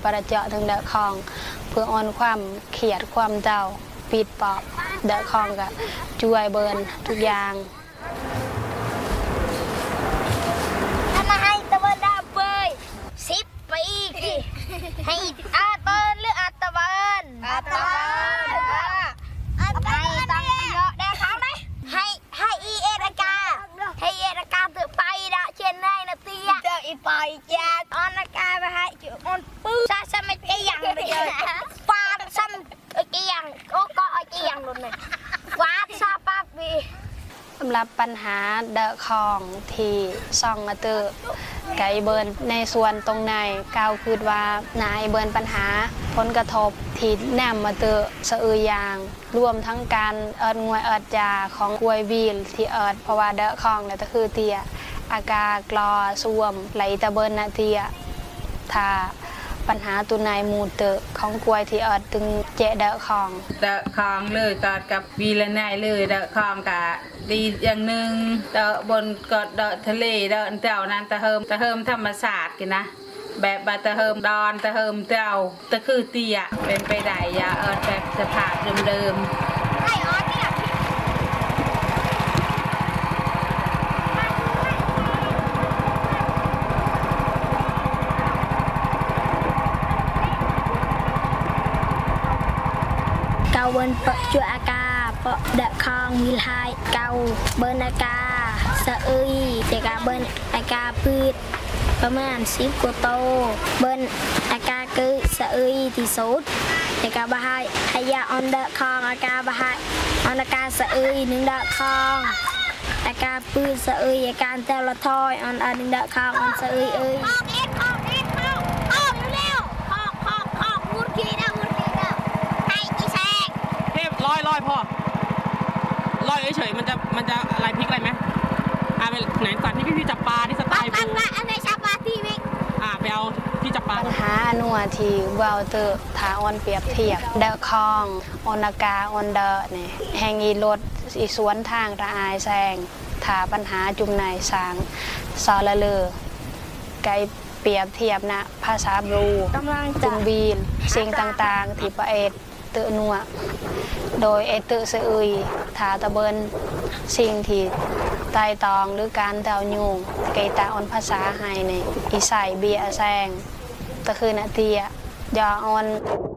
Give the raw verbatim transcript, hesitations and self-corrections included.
ประเจาะถึงเดาคองเพื่ออ่อนความเขียดความเจ้าปิดปอบเดาคองกับช่วยเบิร์นทุกอย่างทำไมให้ตะวันดาเบยสิบปีให้อาตอนหรืออาตะวันอาตะวันให้ตังเยอะได้ครั้งไหมให้ให้อีเอรากาให้เอรากาถือไปดะเช่นไรนะเตี้ยเจออีไปยาออนากาไปให้จุออนปื้ซาซาไม่เกี่ยงเลยฟาดซ้ำเกี่ยงโอ้ก็เกี่ยงหมดเลยฟาดซาปาบีสำหรับปัญหาเดอะคองที่ซ่องมาเตอร์ไก่เบิร์นในส่วนตรงในกล่าวคือว่านายเบิร์นปัญหาผลกระทบที่แนมมาเตอร์สะอือยางรวมทั้งการเอิดงวยเอิดยาของกวยวีลที่เอิดเพราะว่าเดอะคองเนี่ยก็คือเตียอากากรอซ่วมไหลตะเบิร์นนาเตียถ้าปัญหาตัวนายมูเตอร์ของกวยที่เอิดตึงเจเดอะคองเดอะคองเลยกอดกับวีละนายเลยเดอะคองกะดีอย่างหนึ่งเดอะบนกอดเดอะทะเลเดอะเต่านั้นตะเฮิมตะเฮิมธรรมศาสตร์กันนะแบบบาตะเฮิมดอนตะเฮิมเต่าตะคือเตียเป็นไปได้ยาเอิดแบบสภาพเดิมเกาเบิร์นเปาะจัวอากาเปาะเดะคองมีลายเกาเบิร์นอากาสะอึยเจกาเบิร์นอากาพืชประมาณสิบกว่าโตเบิร์นอากาคือสะอึยที่สุดเจกาบะไฮอายาออนเดะคองอากาบะไฮออนอากาสะอึยหนึ่งเดะคองอากาพืชสะอึยอาการเตลทอยออนอันหนึ่งเดะคองออนสะอึยเอ้ยลอยลอยพ่อลอยเฉยๆมันจะมันจะอะไรพลิกอะไรไหมอ่าไปไหนสัตว์ที่พี่พี่จับปลาที่สไตล์ปังละอันไหนจับปลาที่มิกอ่าไปเอาที่จับปลาปัญหาหนัวทีเวลเตอร์ถาออนเปรียบเทียบเดอะคองออนากาออนเดอร์เนี่ยแห่งอีรถอีสวนทางระอายแซงถาปัญหาจุ่มนายสางซอละเลอไกเปรียบเทียบนะภาษาบรูจุงบีนสิ่งต่างๆที่ประเอศเตอนัวโดยเอเตอร์เซอุยถาตะเบินสิ่งที่ไต่ตองหรือการเตายุงเกตาออนภาษาไฮในอีใส่เบียแซงตะคือนาเตียยอออน